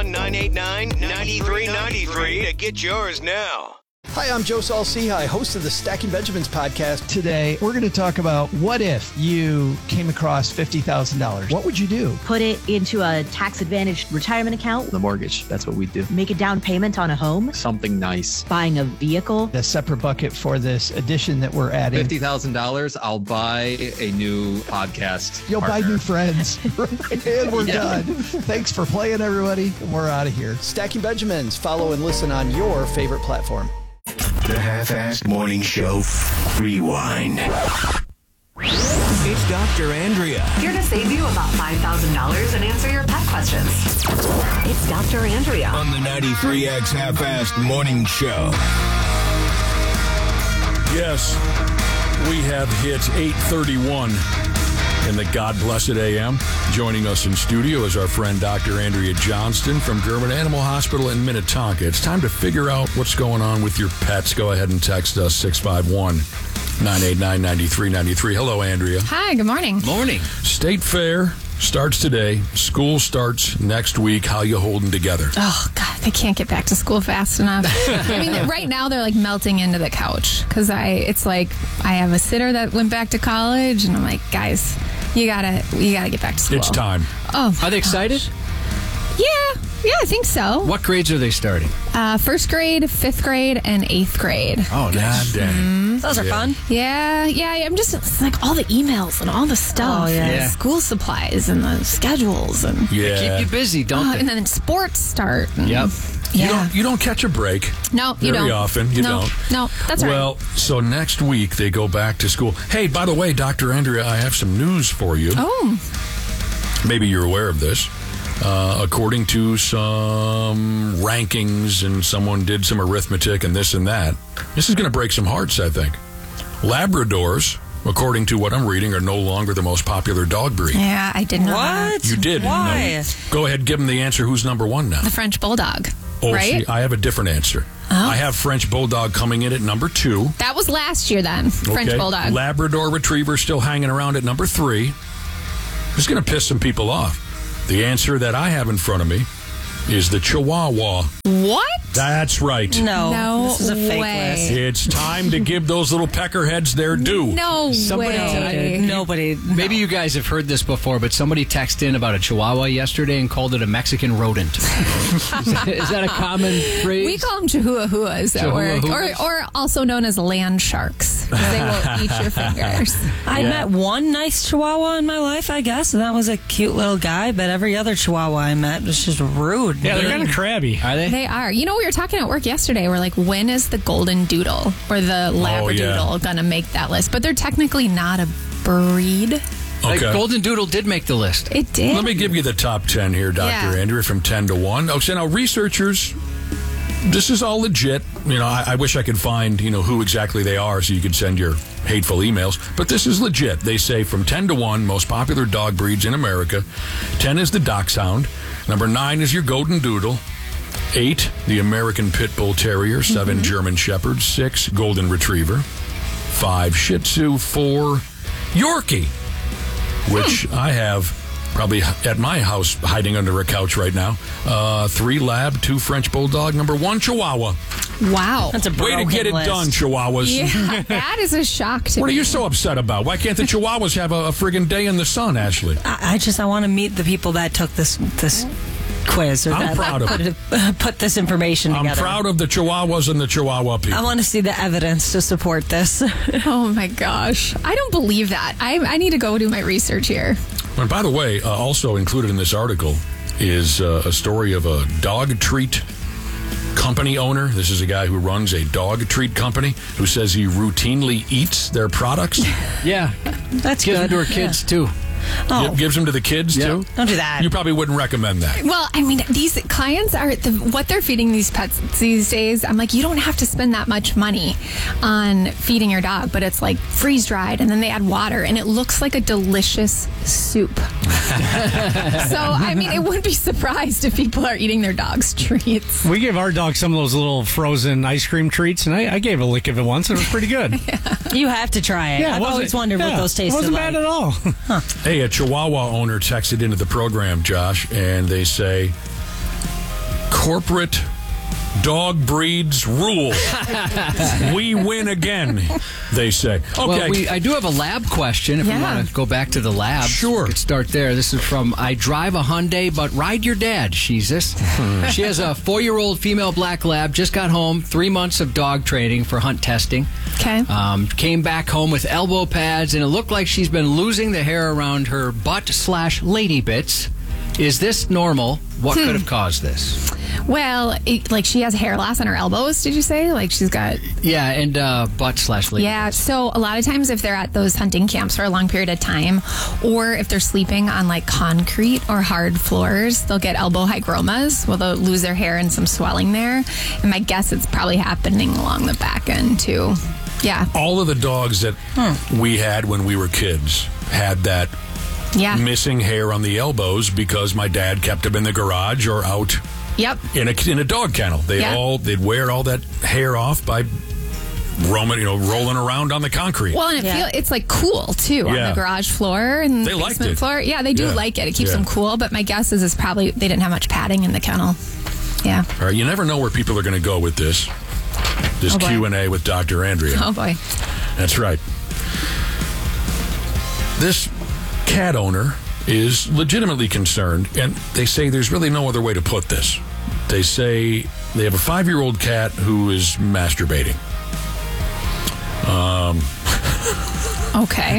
1-989-9393 to get yours now. Hi, I'm Joe Saul-Sehy, host of the Stacking Benjamins podcast. Today, we're going to talk about what if you came across $50,000? What would you do? Put it into a tax-advantaged retirement account. The mortgage, that's what we do. Make a down payment on a home. Something nice. Buying a vehicle. A separate bucket for this edition that we're adding. $50,000, I'll buy a new podcast. You'll partner. buy new friends. And we're done. Thanks for playing, everybody. We're out of here. Stacking Benjamins. Follow and listen on your favorite platform. The Half-Assed Morning Show Rewind. It's Dr. Andrea. Here to save you about $5,000 and answer your pet questions. It's Dr. Andrea. On the 93X Half-Assed Morning Show. Yes, we have hit 8:31 in the God Blessed AM. Joining us in studio is our friend Dr. Andrea Johnston from German Animal Hospital in Minnetonka. It's time to figure out what's going on with your pets. Go ahead and text us 651-989-9393. Hello, Andrea. Hi, good morning. Morning. State Fair starts today. School starts next week. How you holding together? Oh, God, they can't get back to school fast enough. I mean, right now they're like melting into the couch because it's like I have a sitter that went back to college, and I'm like, guys, you gotta get back to school. It's time. Oh, are they excited? Yeah, I think so. What grades are they starting? First grade, fifth grade, and eighth grade. Oh, God dang. Those are fun. Yeah. I'm just it's like all the emails and all the stuff. Oh, yeah. And school supplies and the schedules and Yeah. They keep you busy, don't they? And then sports start. And, Yep. Yeah. You don't catch a break. No, you don't. Very often. You no, don't. No, that's right. Well, so next week they go back to school. Hey, by the way, Dr. Andrea, I have some news for you. Oh. Maybe you're aware of this. According to some rankings, and someone did some arithmetic and this and that, this is going to break some hearts, I think. Labradors, according to what I'm reading, are no longer the most popular dog breed. Yeah, I didn't know What? You did. Why? No. Go ahead, give them the answer. Who's number one now? The French Bulldog, Oh, right? see, I have a different answer. Oh. I have French Bulldog coming in at number 2. That was last year then, French Okay. Bulldog. Labrador Retriever still hanging around at number 3. This is going to piss some people off. The answer that I have in front of me is the Chihuahua. What? That's right. No This is a fake way. list. It's time to give those little peckerheads their due. No Somebody way. Nobody. Maybe you guys have heard this before, but somebody texted in about a Chihuahua yesterday and called it a Mexican rodent. is that a common phrase? We call them chihuahuas at work, Chihuahuas? or also known as land sharks, because they will eat your fingers. I met one nice Chihuahua in my life, I guess, and that was a cute little guy, but every other Chihuahua I met was just rude. Yeah, they're kind of crabby. Are they? They are. You know, we were talking at work yesterday. We're like, when is the Golden Doodle or the Labradoodle going to make that list? But they're technically not a breed. Like Okay. Golden Doodle did make the list. It did. Let me give you the top 10 here, Dr. Yeah. Andrea, from 10 to 1. Okay, now researchers, this is all legit. You know, I wish I could find, who exactly they are so you could send your hateful emails. But this is legit. They say from 10 to 1, most popular dog breeds in America. 10 is the Dachshund. Number 9 is your Golden Doodle. 8, the American Pit Bull Terrier. 7, German Shepherd. 6, Golden Retriever. 5, Shih Tzu. 4, Yorkie, which I have probably at my house hiding under a couch right now. 3, Lab. 2, French Bulldog. Number 1, Chihuahua. Wow. That's a Way to broken get it list. done, Chihuahuas. Yeah, that is a shock to What are me. you so upset about? Why can't the Chihuahuas have a friggin' day in the sun, Ashley? I want to meet the people that took this quiz or I'm that proud of put this information I'm together. proud of the Chihuahuas and the Chihuahua people. I want to see the evidence to support this. Oh, my gosh. I don't believe that. I need to go do my research here. And by the way, also included in this article is a story of a dog treat company owner. This is a guy who runs a dog treat company who says he routinely eats their products. Yeah. That's Gives them good. to her kids, too. Oh, Gives them to the kids, too? don't do that. You probably wouldn't recommend that. Well, I mean, these clients are what they're feeding these pets these days. I'm like, you don't have to spend that much money on feeding your dog, but it's like freeze dried, and then they add water, and it looks like a delicious soup. So, I mean, it wouldn't be surprised if people are eating their dogs' treats. We gave our dog some of those little frozen ice cream treats, and I gave a lick of it once, and it was pretty good. You have to try it. I've always wondered what those tasted It wasn't like. bad at all. Hey, a Chihuahua owner texted into the program, Josh, and they say, corporate dog breeds rule. We win again, they say. Okay. Well, I do have a lab question if we want to go back to the lab. Sure. We could start there. This is from I Drive a Hyundai, but Ride Your Dad, she's this. She has a 4-year-old female black lab, just got home, 3 months of dog training for hunt testing. Okay. Came back home with elbow pads, and it looked like she's been losing the hair around her butt/lady bits. Is this normal? What could have caused this? Well, she has hair loss on her elbows, did you say? Like she's got... Yeah, and butt/lady. Yeah, so a lot of times if they're at those hunting camps for a long period of time, or if they're sleeping on like concrete or hard floors, they'll get elbow hygromas. Well, they'll lose their hair and some swelling there. And my guess it's probably happening along the back end too. Yeah. All of the dogs that we had when we were kids had that missing hair on the elbows because my dad kept them in the garage or out in a dog kennel. They'd wear all that hair off by rolling around on the concrete. Well, and it's like cool too on the garage floor and the basement floor. Yeah, they do like it. It keeps them cool. But my guess is probably they didn't have much padding in the kennel. Yeah. All right, you never know where people are going to go with this Q&A with Dr. Andrea. Oh boy. That's right. This cat owner is legitimately concerned, and they say there's really no other way to put this. They say they have a 5-year-old cat who is masturbating. Okay.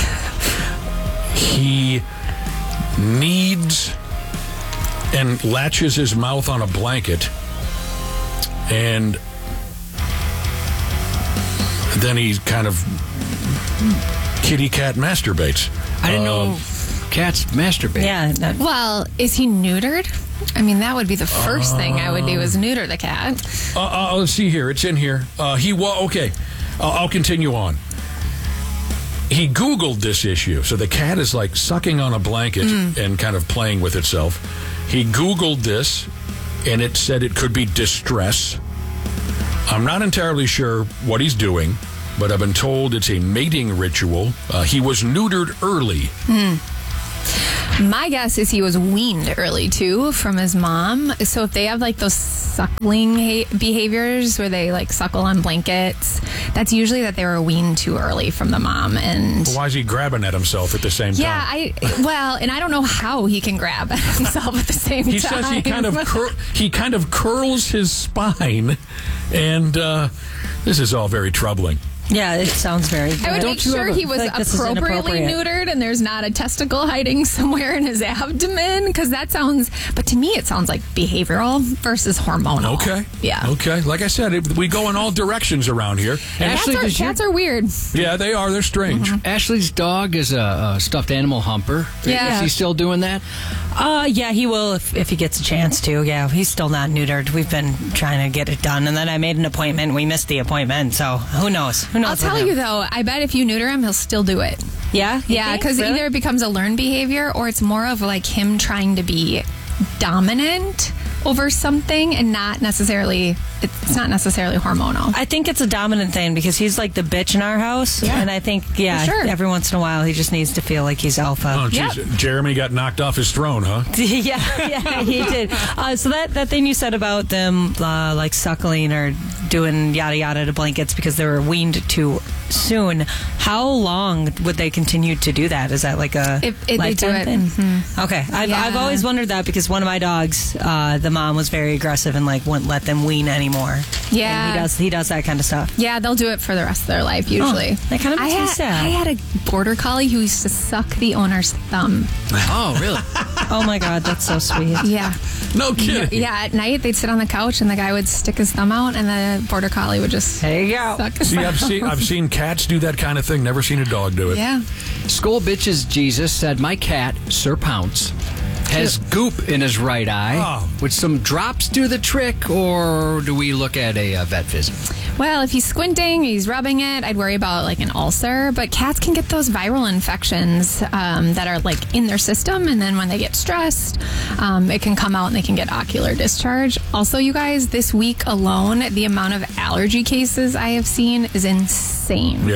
He needs and latches his mouth on a blanket, and then he kind of kitty cat masturbates. I didn't know cats masturbate. Yeah. Well, is he neutered? I mean, that would be the first thing I would do is neuter the cat. Let's see here. It's in here. Okay. I'll continue on. He Googled this issue. So the cat is like sucking on a blanket and kind of playing with itself. He Googled this, and it said it could be distress. I'm not entirely sure what he's doing, but I've been told it's a mating ritual. He was neutered early. My guess is he was weaned early, too, from his mom. So if they have, like, those suckling behaviors where they, like, suckle on blankets, that's usually that they were weaned too early from the mom. And why is he grabbing at himself at the same time? Yeah, and I don't know how he can grab at himself at the same time. He says he kind of curls his spine, and this is all very troubling. Yeah, it sounds very good. I would make sure he was appropriately neutered and there's not a testicle hiding somewhere in his abdomen, because but to me it sounds like behavioral versus hormonal. Okay. Yeah. Okay. Like I said, we go in all directions around here. Cats are weird. Yeah, they are. They're strange. Ashley's dog is a stuffed animal humper. Yeah. Is he still doing that? Yeah, he will if he gets a chance to. Yeah, he's still not neutered. We've been trying to get it done, and then I made an appointment. We missed the appointment, so who knows? I'll tell you, though, I bet if you neuter him, he'll still do it. Yeah? Yeah, because either it becomes a learned behavior or it's more of like him trying to be dominant over something and it's not necessarily hormonal. I think it's a dominant thing because he's like the bitch in our house. Yeah. And I think, every once in a while he just needs to feel like he's alpha. Oh, geez. Yep. Jeremy got knocked off his throne, huh? Yeah, he did. So that thing you said about them like suckling or doing yada yada to blankets because they were weaned too soon, how long would they continue to do that? Is that like a lifetime thing? Mm-hmm. Okay. I've always wondered that because one of my dogs, the mom was very aggressive and like wouldn't let them wean anymore. Yeah. And he does that kind of stuff. Yeah, they'll do it for the rest of their life usually. That kind of makes me sad. I had a border collie who used to suck the owner's thumb. Oh, really? Oh my God, that's so sweet. Yeah. No kidding. Yeah, at night they'd sit on the couch and the guy would stick his thumb out and the border collie would just there you go. Suck his thumb. I've seen cats do that kind of thing. Never seen a dog do it. Yeah. Skull Bitches Jesus said, my cat, Sir Pounce, has goop in his right eye. Oh. Would some drops do the trick, or do we look at a vet visit? Well, if he's squinting, he's rubbing it, I'd worry about like an ulcer. But cats can get those viral infections that are like in their system, and then when they get stressed, it can come out and they can get ocular discharge. Also, you guys, this week alone, the amount of allergy cases I have seen is insane. Yeah.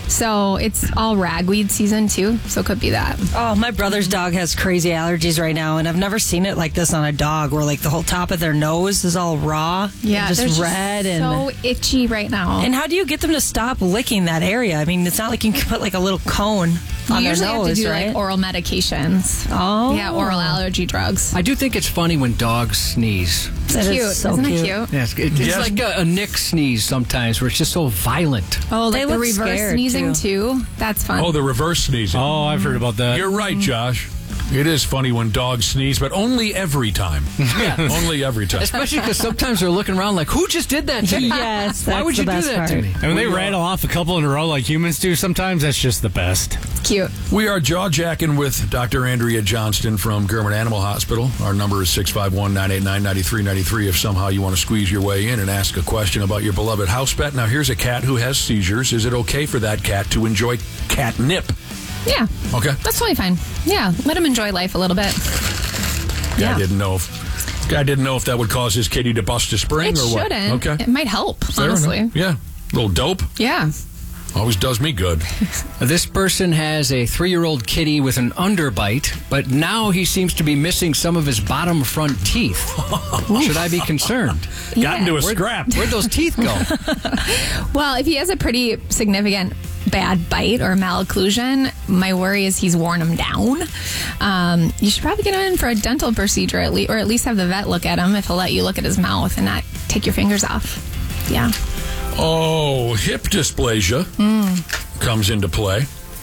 So it's all ragweed season too. So it could be that. Oh, my brother's dog has crazy allergies right now, and I've never seen it like this on a dog, where like the whole top of their nose is all raw, Yeah, and they're just just red, and so itchy right now. And how do you get them to stop licking that area? I mean, it's not like you can put like a little cone on You their usually nose, have to do right? like oral medications. Oh, Yeah, oral allergy drugs. I do think it's funny when dogs sneeze. That is Cute, so isn't cute. it cute? Yes, it's Yes. like a Nick sneeze sometimes, where it's just so violent. Oh, They like the look reverse scared, sneezing too. That's fun. Oh, the reverse sneezing. Oh, I've heard about that. You're right, Josh. It is funny when dogs sneeze, but only every time. Yeah. Only every time. Especially because sometimes they're looking around like, who just did that to me? Yes, Why that's would the you do best that to part. me? And when they rattle off a couple in a row like humans do sometimes, that's just the best. Cute. We are jaw-jacking with Dr. Andrea Johnston from German Animal Hospital. Our number is 651-989-9393 if somehow you want to squeeze your way in and ask a question about your beloved house pet. Now, here's a cat who has seizures. Is it okay for that cat to enjoy catnip? Yeah. Okay. That's totally fine. Yeah, let him enjoy life a little bit. Guy didn't know if that would cause his kitty to bust a spring It or what. shouldn't. Okay. It might help, Fair honestly. enough. Yeah. Little dope. Yeah. Always does me good. This person has a 3-year-old kitty with an underbite, but now he seems to be missing some of his bottom front teeth. Should I be concerned? Got into a scrap. Where'd those teeth go? Well, if he has a pretty significant bad bite or malocclusion, my worry is he's worn him down. You should probably get him in for a dental procedure or at least have the vet look at him if he'll let you look at his mouth and not take your fingers off. Yeah. Oh, hip dysplasia comes into play.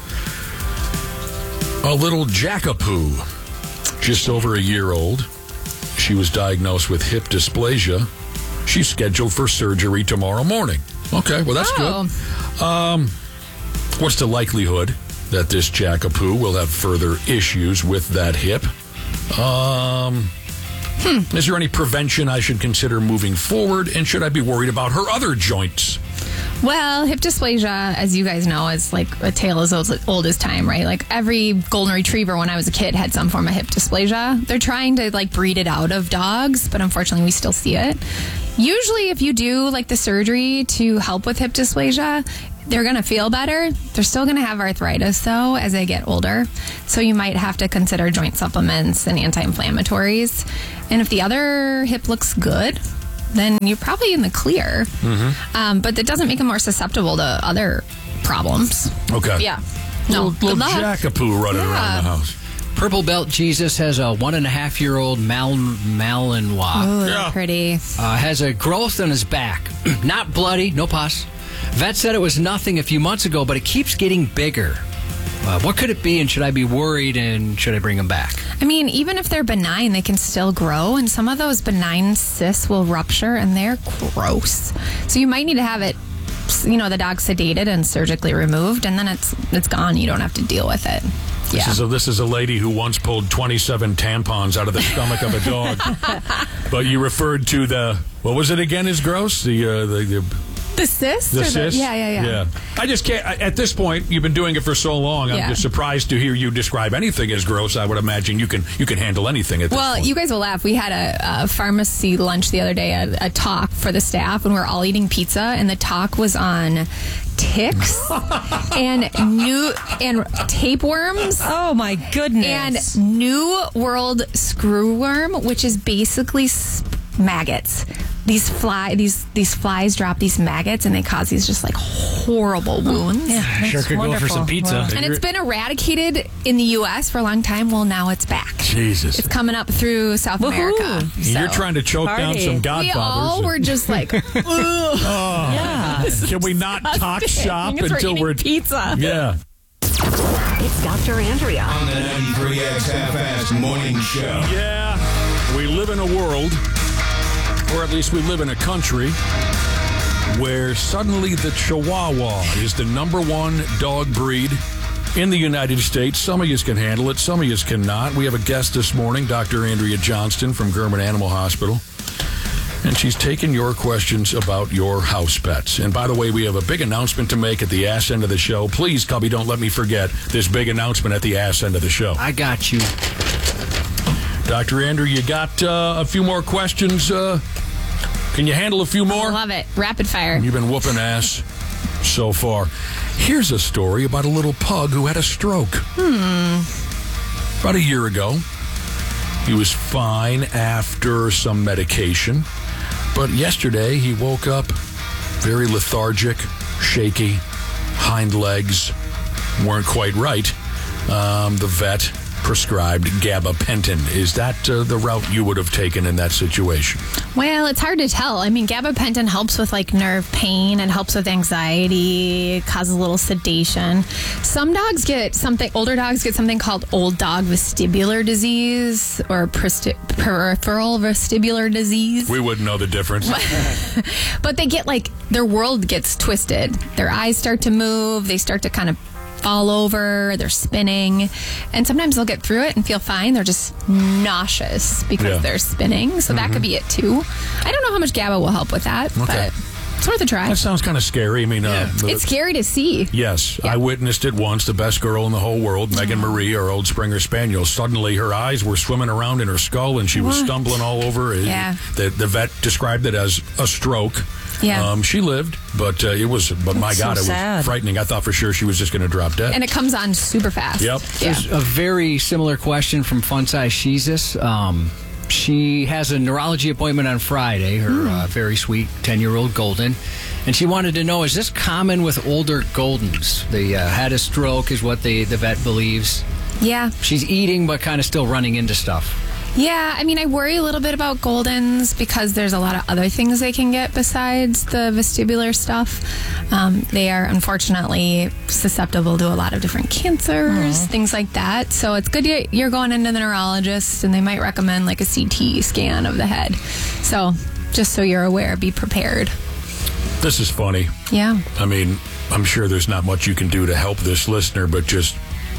A little Jackapoo, just over a year old. She was diagnosed with hip dysplasia. She's scheduled for surgery tomorrow morning. Okay, well, that's good. What's the likelihood that this Jackapoo will have further issues with that hip? Is there any prevention I should consider moving forward? And should I be worried about her other joints? Well, hip dysplasia, as you guys know, is like a tale as old as time, right? Like every golden retriever when I was a kid had some form of hip dysplasia. They're trying to like breed it out of dogs, but unfortunately we still see it. Usually if you do like the surgery to help with hip dysplasia, they're going to feel better. They're still going to have arthritis, though, as they get older. So you might have to consider joint supplements and anti-inflammatories. And if the other hip looks good, then you're probably in the clear. But that doesn't make them more susceptible to other problems. Okay. Yeah. No. Little Good luck. Jackapoo running around the house. Purple Belt Jesus has a 1.5-year-old Malinois. Ooh, Yeah. pretty. Has a growth on his back. Not bloody, no pus. Vet said it was nothing a few months ago, but it keeps getting bigger. What could it be, and should I be worried, and should I bring him back? I mean, even if they're benign, they can still grow, and some of those benign cysts will rupture, and they're gross. So you might need to have it, the dog sedated and surgically removed, and then it's gone. You don't have to deal with it. Yeah. This is a lady who once pulled 27 tampons out of the stomach of a dog. But you referred to what was it again is gross? The cyst? The cyst? Yeah. I just can't. At this point, you've been doing it for so long. I'm Yeah. just surprised to hear you describe anything as gross. I would imagine you can handle anything at this Well, point. you guys will laugh. We had a pharmacy lunch the other day, a talk for the staff, and we were all eating pizza, and the talk was on ticks and tapeworms. Oh my goodness! And New World screwworm, which is basically maggots. These flies drop these maggots, and they cause these just like horrible wounds. Yeah, Sure that's could go for some wonderful. pizza. Wow. And it's been eradicated in the U.S. for a long time. Well, now it's back. Jesus. It's coming up through South America. You're So trying to choke down Party. some we godfathers. all were just like, ugh. Yeah. Can we not talk shop It's until we're pizza. Yeah. It's Dr. Andrea. On the 93X Half-Assed Morning Show. Yeah. We live in a world, or at least we live in a country, where suddenly the Chihuahua is the number one dog breed in the United States. Some of you can handle it, some of you cannot. We have a guest this morning, Dr. Andrea Johnston from German Animal Hospital. And she's taking your questions about your house pets. And by the way, we have a big announcement to make at the ass end of the show. Please, Cubby, don't let me forget this big announcement at the ass end of the show. I got you. Dr. Andrew, you got a few more questions? Can you handle a few more? I love it. Rapid fire. You've been whooping ass. so far. Here's a story about a little pug who had a stroke. About a year ago, he was fine after some medication, but yesterday he woke up very lethargic, shaky, hind legs weren't quite right. The vet prescribed gabapentin. Is that the route you would have taken in that situation? Well, it's hard to tell. I mean, gabapentin helps with like nerve pain and helps with anxiety, causes a little sedation. Some dogs get something, older dogs get something called old dog vestibular disease or peripheral vestibular disease. We wouldn't know the difference. But they get like, their world gets twisted. Their eyes start to move. They start to kind of fall over, they're spinning, and sometimes they'll get through it and feel fine. They're just nauseous because they're spinning, so that could be it too. I don't know how much GABA will help with that, but it's worth a try. That sounds kind of scary. I mean, it's scary to see. Yes, I witnessed it once. The best girl in the whole world, Megan Marie, our old Springer Spaniel. Suddenly, her eyes were swimming around in her skull, and she was stumbling all over. The vet described it as a stroke. Yeah. She lived, but it was. But my God, it was frightening. I thought for sure she was just going to drop dead. And it comes on super fast. Yep. There's a very similar question from Fun Size Sheezus. She has a neurology appointment on Friday. Her very sweet 10-year-old Golden, and she wanted to know: is this common with older Goldens? They had a stroke, is what the vet believes. Yeah. She's eating, but kind of still running into stuff. Yeah, I mean, I worry a little bit about Goldens because there's a lot of other things they can get besides the vestibular stuff. They are unfortunately susceptible to a lot of different cancers, things like that. So it's good you're going into the neurologist, and they might recommend like a CT scan of the head. So just so you're aware, be prepared. This is funny. Yeah. I mean, I'm sure there's not much you can do to help this listener, but just...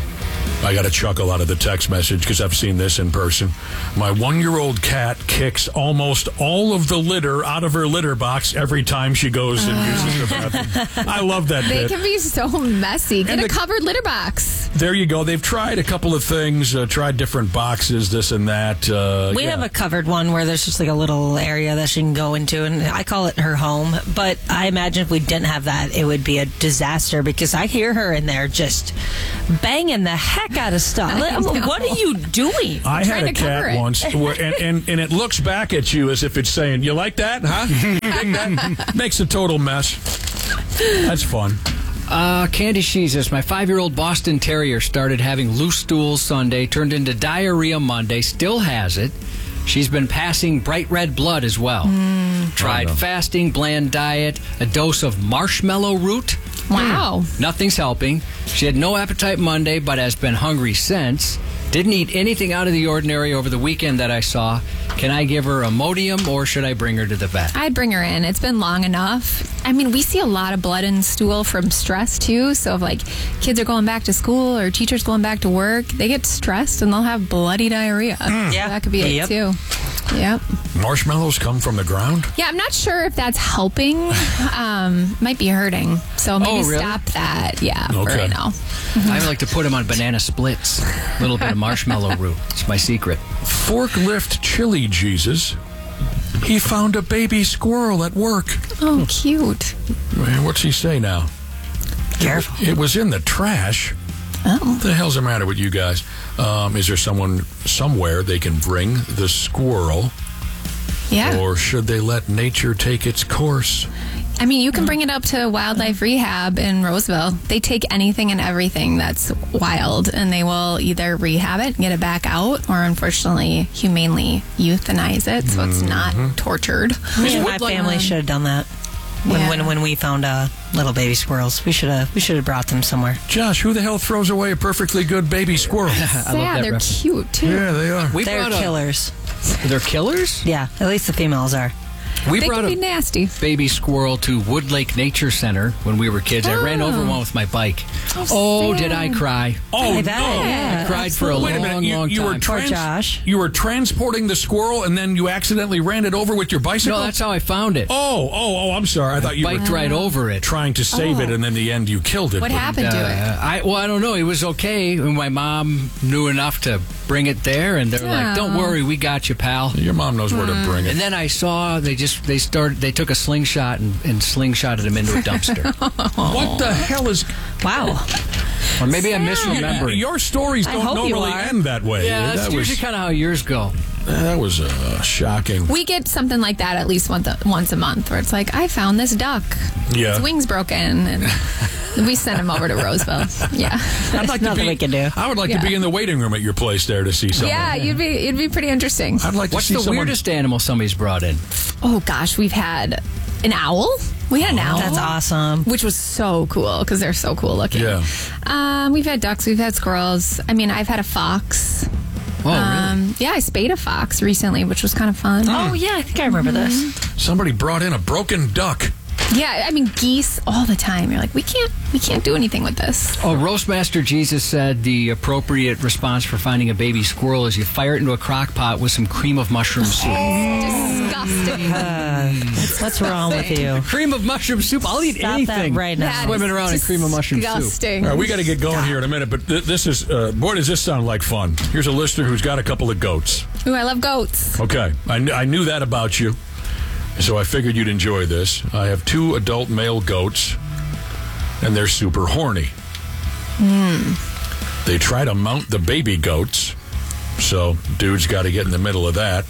I got a chuckle out of the text message because I've seen this in person. My 1-year-old cat kicks almost all of the litter out of her litter box every time she goes and uses the bathroom. I love that They bit. can be so messy. Get a covered litter box. There you go. They've tried a couple of things, tried different boxes, this and that. We have a covered one where there's just like a little area that she can go into, and I call it her home. But I imagine if we didn't have that, it would be a disaster because I hear her in there just banging the heck out of stuff. What are you doing? I had a cat once, where, and it looks back at you as if it's saying, "You like that, huh? Like that?" Makes a total mess. That's fun. Candy Sheezus, my 5-year-old Boston Terrier started having loose stools Sunday, turned into diarrhea Monday, still has it. She's been passing bright red blood as well. Tried fasting, bland diet, a dose of marshmallow root. Wow. Nothing's helping. She had no appetite Monday, but has been hungry since. Didn't eat anything out of the ordinary over the weekend that I saw. Can I give her Imodium or should I bring her to the vet? I'd bring her in. It's been long enough. I mean, we see a lot of blood and stool from stress too. So if like kids are going back to school or teachers going back to work, they get stressed and they'll have bloody diarrhea. Yeah. So that could be it too. Yep. Marshmallows come from the ground? Yeah, I'm not sure if that's helping. Might be hurting. So maybe stop that. Yeah, for right now. I like to put them on banana splits. A little bit of marshmallow root. It's my secret. Forklift Chili Jesus. He found a baby squirrel at work. Oh, cute. Man, what's he say now? Careful. It was in the trash. Oh. What the hell's the matter with you guys? Is there someone somewhere they can bring the squirrel? Yeah. Or should they let nature take its course? I mean, you can bring it up to Wildlife Rehab in Roseville. They take anything and everything that's wild, and they will either rehab it and get it back out, or unfortunately, humanely euthanize it so it's not tortured. My family should have done that. When we found little baby squirrels, we should have brought them somewhere. Josh, who the hell throws away a perfectly good baby squirrel? Yeah, they're cute too. Yeah, they are. They're killers. They're killers? Yeah, at least the females are. We They brought can a be nasty. baby squirrel to Wood Lake Nature Center when we were kids. I ran over one with my bike. Oh, did I cry? Oh, bet. no. I cried for a Wait a long, minute. long You were time. Josh. You were transporting the squirrel, and then you accidentally ran it over with your bicycle? No, that's how I found it. Oh, I'm sorry. I thought you Biked were right over it. trying to save it, and then in the end you killed it. What But- happened to it? I don't know. It was okay. My mom knew enough to bring it there, and they're like, "Don't worry, we got you, pal." Your mom knows where to bring it. And then I saw they they took a slingshot and slingshotted him into a dumpster. What the hell is? Wow. Or maybe I'm misremembering. Your stories don't normally end that way. Yeah, that's usually kind of how yours go. That was shocking. We get something like that at least once a month, where it's like, I found this duck. Yeah. Its wing's broken, and we send him over to Roseville. Yeah. I'd like nothing we can do. I would like to be in the waiting room at your place there to see someone. Yeah, it'd be pretty interesting. I'd like to What's see the weirdest animal somebody's brought in? Oh gosh, we've had an owl. We had an owl. That's awesome. Which was so cool because they're so cool looking. Yeah. We've had ducks. We've had squirrels. I mean, I've had a fox. Oh, really? Yeah, I spayed a fox recently, which was kind of fun. Oh, yeah, I think I remember this. Somebody brought in a broken duck. Yeah, I mean, geese all the time. You're like, we can't do anything with this. Oh, Roastmaster Jesus said the appropriate response for finding a baby squirrel is you fire it into a crock pot with some cream of mushroom soup. Disgusting. What's wrong with you? Cream of mushroom soup. I'll eat Stop anything. that right now. That Swimming is around in cream of mushroom soup. disgusting. All right, we got to get going here in a minute, but this is, boy, does this sound like fun. Here's a listener who's got a couple of goats. Ooh, I love goats. Okay, I knew that about you, so I figured you'd enjoy this. I have 2 adult male goats, and they're super horny. They try to mount the baby goats, so dude's got to get in the middle of that.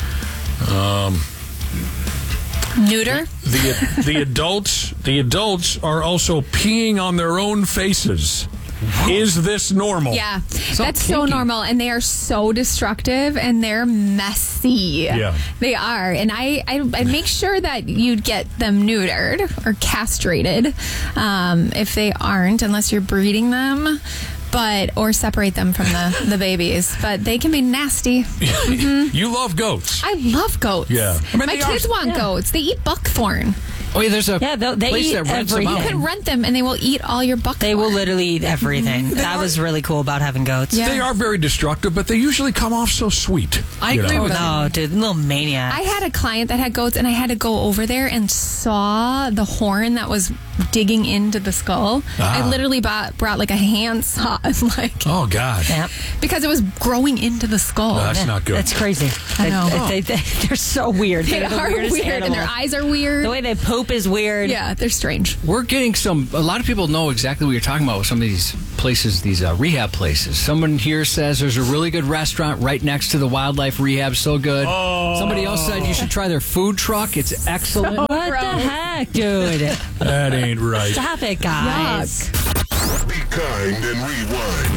Neuter? The adults are also peeing on their own faces. Is this normal? Yeah, that's so normal, and they are so destructive, and they're messy. Yeah, they are. And I make sure that you get them neutered or castrated if they aren't, unless you're breeding them. Or separate them from the babies. But they can be nasty. You love goats. I love goats. Yeah. I mean, my kids want goats. They eat buckthorn. Oh, yeah, there's a they place eat that rents them You out. can rent them, and they will eat all your buckthorn. They will literally eat everything. That was really cool about having goats. Yeah. They are very destructive, but they usually come off so sweet. I agree with No, dude, little maniac. I had a client that had goats, and I had to go over there and saw the horn that was digging into the skull. I literally brought like a handsaw and like... Oh, God. Yep. Because it was growing into the skull. No, that's not good. That's crazy. I know. They're so weird. They They're the are weirdest weird, and their animals. eyes are weird. The way they poop is weird. Yeah, they're strange. We're getting a lot of people know exactly what you're talking about with some of these places, these rehab places. Someone here says there's a really good restaurant right next to the wildlife rehab, so good. Oh. Somebody else said you should try their food truck. It's excellent. What the heck, dude? That ain't right. Stop it, guys. Be kind and rewind.